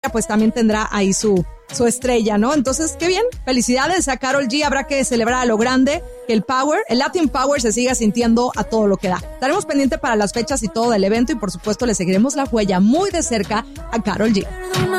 pues también tendrá ahí su estrella, ¿no? Entonces, qué bien, felicidades a Karol G, habrá que celebrar a lo grande, que el Latin Power se siga sintiendo a todo lo que da. Estaremos pendientes para las fechas y todo del evento y por supuesto le seguiremos la huella muy de cerca a Karol G.